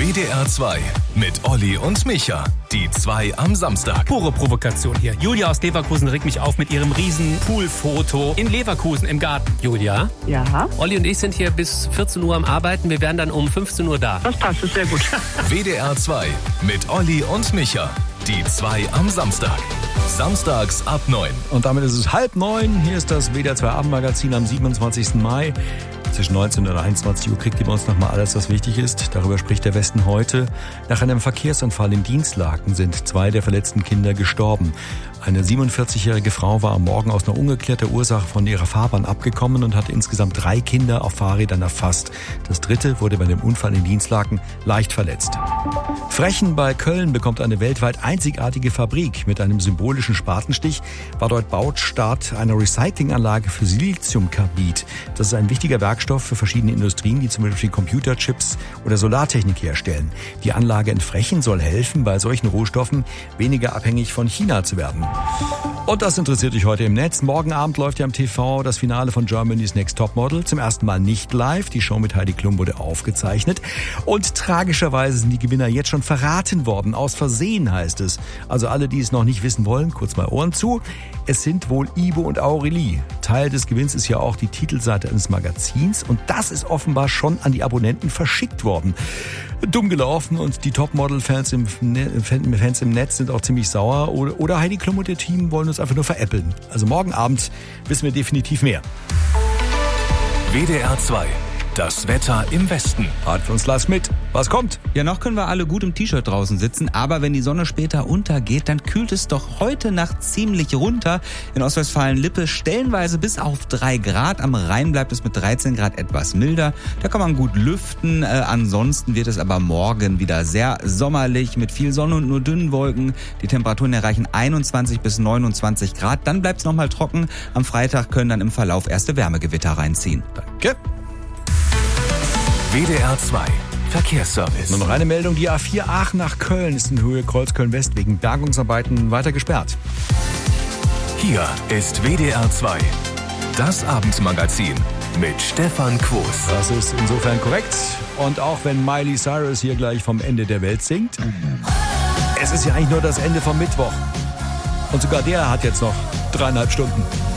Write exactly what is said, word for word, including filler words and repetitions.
W D R zwei mit Olli und Micha. Die zwei am Samstag. Pure Provokation hier. Julia aus Leverkusen regt mich auf mit ihrem riesen Poolfoto in Leverkusen im Garten. Julia? Ja. Olli und ich sind hier bis vierzehn Uhr am Arbeiten. Wir wären dann um fünfzehn Uhr da. Das passt, ist sehr gut. W D R zwei mit Olli und Micha. Die zwei am Samstag. Samstags ab neun. Und damit ist es halb neun. Hier ist das W D R zwei Abendmagazin am siebenundzwanzigsten Mai. Zwischen neunzehn und einundzwanzig Uhr kriegt ihr bei uns nochmal alles, was wichtig ist. Darüber spricht der Westen heute. Nach einem Verkehrsunfall in Dienstlaken sind zwei der verletzten Kinder gestorben. Eine siebenundvierzigjährige Frau war am Morgen aus einer ungeklärten Ursache von ihrer Fahrbahn abgekommen und hatte insgesamt drei Kinder auf Fahrrädern erfasst. Das dritte wurde bei dem Unfall in Dienstlaken leicht verletzt. Frechen bei Köln bekommt eine weltweit einzigartige Fabrik. Mit einem symbolischen Spatenstich war dort Baustart einer Recyclinganlage für Siliziumkarbid. Das ist ein wichtiger Werkstoff für verschiedene Industrien, die zum Beispiel Computerchips oder Solartechnik herstellen. Die Anlage in Frechen soll helfen, bei solchen Rohstoffen weniger abhängig von China zu werden. Und das interessiert dich heute im Netz. Morgen Abend läuft ja am T V das Finale von Germany's Next Topmodel. Zum ersten Mal nicht live. Die Show mit Heidi Klum wurde aufgezeichnet. Und tragischerweise sind die Gewinner jetzt schon verraten worden. Aus Versehen heißt es. Also alle, die es noch nicht wissen wollen, kurz mal Ohren zu. Es sind wohl Ibo und Aurelie. Teil des Gewinns ist ja auch die Titelseite eines Magazins. Und das ist offenbar schon an die Abonnenten verschickt worden. Dumm gelaufen und die Topmodel-Fans im, Fans im Netz sind auch ziemlich sauer. Oder, oder Heidi Klum und ihr Team wollen uns einfach nur veräppeln. Also morgen Abend wissen wir definitiv mehr. W D R zwei. Das Wetter im Westen. Hat für uns Lars mit. Was kommt? Ja, noch können wir alle gut im T-Shirt draußen sitzen, aber wenn die Sonne später untergeht, dann kühlt es doch heute Nacht ziemlich runter. In Ostwestfalen-Lippe stellenweise bis auf drei Grad. Am Rhein bleibt es mit dreizehn Grad etwas milder. Da kann man gut lüften. Äh, ansonsten wird es aber morgen wieder sehr sommerlich mit viel Sonne und nur dünnen Wolken. Die Temperaturen erreichen einundzwanzig bis neunundzwanzig Grad. Dann bleibt es nochmal trocken. Am Freitag können dann im Verlauf erste Wärmegewitter reinziehen. Danke. W D R zwei. Verkehrsservice. Nur noch eine Meldung. Die A vier Aachen nach Köln ist in Höhe Kreuzköln-West wegen Bergungsarbeiten weiter gesperrt. Hier ist W D R zwei. Das Abendmagazin mit Stefan Quos. Das ist insofern korrekt. Und auch wenn Miley Cyrus hier gleich vom Ende der Welt singt, es ist ja eigentlich nur das Ende vom Mittwoch. Und sogar der hat jetzt noch dreieinhalb Stunden.